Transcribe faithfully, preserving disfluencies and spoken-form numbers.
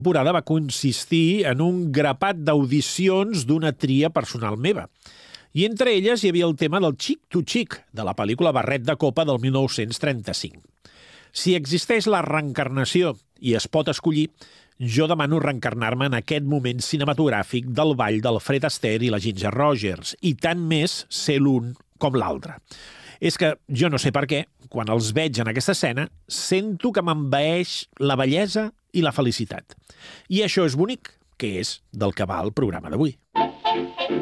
temporada va consistir en un grapat d'audicions d'una tria personal meva. I entre elles hi havia el tema del Chick to Chick, de la pel·lícula Barret de Copa del mil nou-cents trenta-cinc. Si existeix la reencarnació i es pot escollir, jo demano reencarnar-me en aquest moment cinematogràfic del ball del Fred Astaire i la Ginger Rogers, i tant més ser l'un com l'altre. És que jo no sé per què, quan els veig en aquesta escena, sento que m'envaeix la bellesa i la felicitat. I això és bonic, que és del que va el programa d'avui.